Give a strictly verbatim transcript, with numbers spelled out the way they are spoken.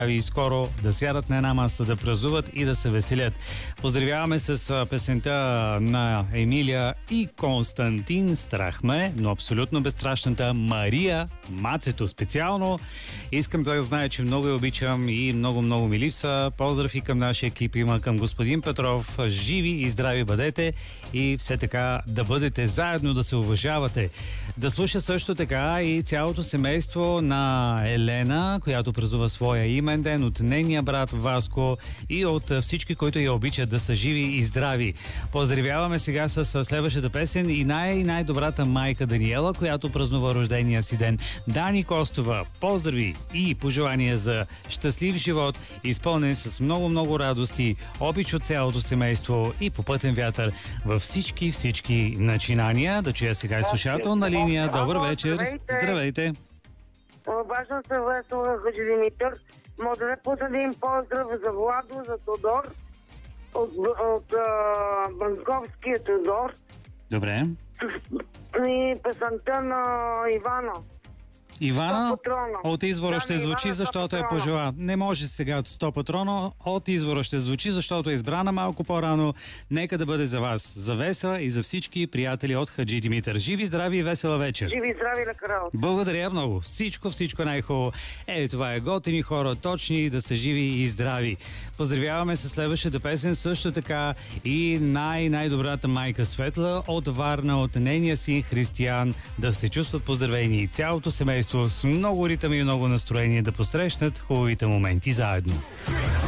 и скоро да сядат на една маса, да празнуват и да се веселят. Поздравяваме с песента на Емилия и Константин Страхме, но абсолютно безстрашната Мария Мацето. Специално искам да знае, че много я обичам и много-много ми липсва. Поздрав и към нашия екип, има към господин Петров. Живи и здрави бъдете и все така да бъдете заедно, да се уважавате. Да слуша също така и цялото семейство на Елена, която празнува своя имен ден, от нейния брат Васко и от всички, които я обичат, да са живи и здрави. Поздравяваме сега с следващата песен и най-най-добрата майка Даниела, която празнува рождения си ден. Дани Костова, поздрави и пожелания за щастлив живот, изпълнен с много-много радости, обич от цялото семейство и попътен вятър във всички, всички начинания. Да чуя сега и слушател на линия. Добър вечер. Здравейте. Здравейте. Обаждам се Весела Хаджидимитър. Може да посадим поздрав за Владо, за Тодор, от, от а, Банковския Тодор. Добре. И песента на Ивана. Ивана от извора ще звучи, защото е пожела. Не може сега от сто патрона, от извора ще звучи, защото е избрана малко по-рано. Нека да бъде за вас, за Веса и за всички приятели от Хаджи Димитър. Живи, здрави и весела вечер. Живи, здрави, лека работа. Благодаря много. Всичко, всичко най-хубаво. Е, това е готини хора, точни, да са живи и здрави. Поздравяваме с следващата песен също така и най-най-добрата майка Светла от Варна, от нейния син Християн, да се чувстват поздравени и цялото семейство с много ритъм и много настроение да посрещнат хубавите моменти заедно.